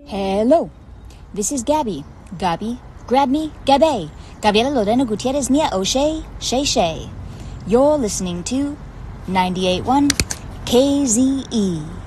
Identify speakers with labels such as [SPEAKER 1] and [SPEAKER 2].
[SPEAKER 1] Hello, this is Gabby. Gabi, grab me, Gabe. Gabriela Lorena Gutierrez Nia O'Shea, Shay Shay. You're listening to 98.1 KZE.